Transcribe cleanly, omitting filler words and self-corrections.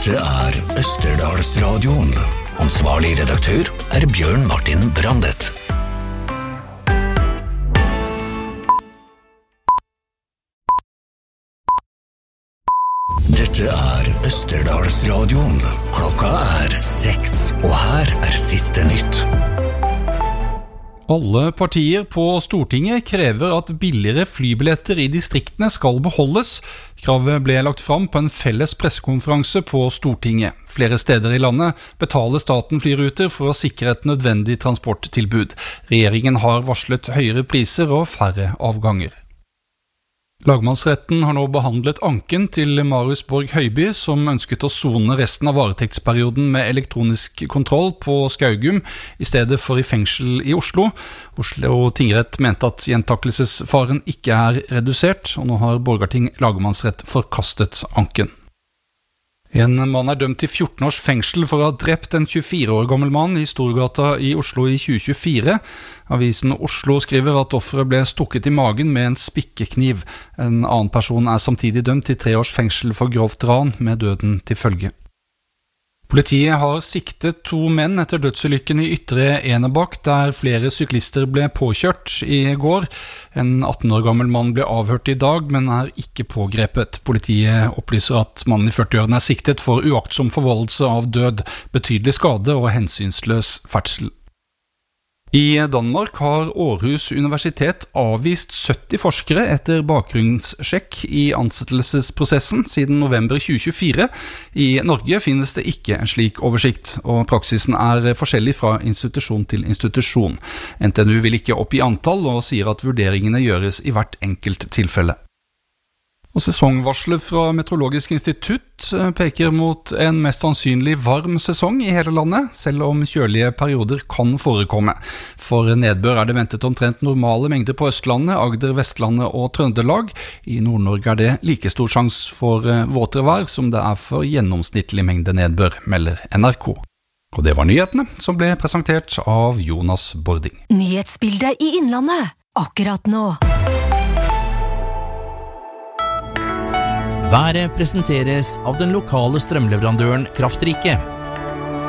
Dette Østerdalsradioen. Ansvarlig redaktør Bjørn Martin Brandet. Dette Østerdalsradioen. Klokka 6, og her siste nytt. Alle partier på Stortinget krever at billigere flybilletter i distriktene skal beholdes. Kravet ble lagt fram på en felles pressekonferanse på Stortinget. Flere steder i landet betaler staten flyruter for å sikre et nødvendig transporttilbud. Regjeringen har varslet høyere priser og færre avganger. Lagmannsretten har nå behandlet anken til Marius Borg Høiby, som ønsket å sone resten av varetektsperioden med elektronisk kontroll på Skaugum, i stedet for i fengsel i Oslo. Oslo tingrett mente at gjentakelsesfaren ikke redusert, og nå har Borgarting lagmannsrett forkastet anken. En mann dømt til 14 års fengsel for å ha drept en 24 år gammel mann i Storgata i Oslo i 2024. Avisen Oslo skriver at offeret ble stukket i magen med en spikkekniv. En annen person samtidig dømt til 3 års fengsel for grovt ran med døden til følge. Politiet har siktet 2 menn etter dødsulykken i Ytre Enebakk, der flere syklister ble påkjørt i går. En 18 år gammel mann ble avhørt i dag, men ikke pågrepet. Politiet opplyser at mannen i 40-årene siktet for uaktsom forvoldelse av død, betydelig skade og hensynsløs ferdsel. I Danmark har Aarhus Universitet avvist 70 forskere etter bakgrunnssjekk i ansettelsesprosessen siden november 2024. I Norge finnes det ikke en slik oversikt, og praksisen forskjellig fra institusjon til institusjon. NTNU vil ikke oppgi antall og sier at vurderingene gjøres i hvert enkelt tilfelle. Og sesongvarslet fra Meteorologisk institutt peker mot en mest sannsynlig varm sesong i hele landet, selv om kjølige perioder kan forekomme. For nedbør det ventet omtrent normale mengder på Østlandet, Agder, Vestlandet og Trøndelag. I Nord-Norge det like stor sjans for våtere vær som det for gjennomsnittlig mengde nedbør, melder NRK. Og det var nyhetene som ble presentert av Jonas Bording. Nyhetsbildet i Innlandet, akkurat nå. Været presenteres av den lokale strømleverandøren Kraftrike.